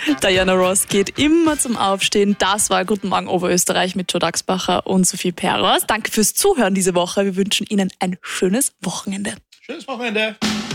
Diana Ross geht immer zum Aufstehen. Das war Guten Morgen Oberösterreich mit Joe Daxbacher und Sophie Peros. Danke fürs Zuhören diese Woche. Wir wünschen Ihnen ein schönes Wochenende. Schönes Wochenende.